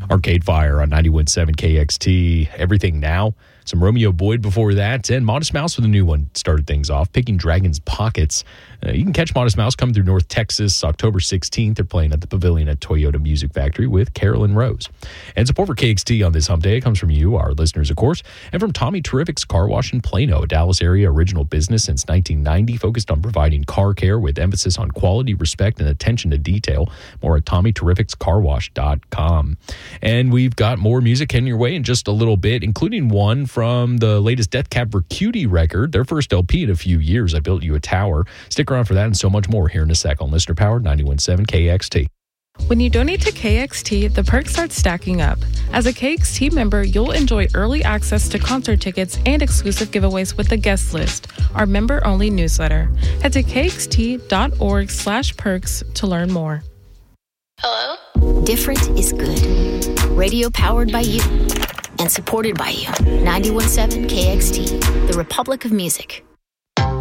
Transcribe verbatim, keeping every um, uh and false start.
Arcade Fire on ninety-one point seven K X T. Everything Now. Some Romeo Boyd before that. And Modest Mouse with a new one started things off. Picking Dragon's Pockets. Uh, you can catch Modest Mouse coming through North Texas October sixteenth. They're playing at the Pavilion at Toyota Music Factory with Carolyn Rose. And support for K X T on this hump day comes from you, our listeners, of course, and from Tommy Terrific's Car Wash in Plano, a Dallas area original business since nineteen ninety, focused on providing car care with emphasis on quality, respect, and attention to detail. More at Tommy Terrific's Car Wash dot com. And we've got more music heading your way in just a little bit, including one from the latest Death Cab for Cutie record, their first L P in a few years, I Built You a Tower. Stick around for that and so much more here in a sec on Listener Powered ninety-one point seven K X T. When you donate to K X T, the perks start stacking up. As a K X T member, you'll enjoy early access to concert tickets and exclusive giveaways with the guest list, our member-only newsletter. Head to kxt.org slash perks to learn more. Hello? Different is good. Radio powered by you and supported by you. ninety-one point seven K X T, the Republic of Music.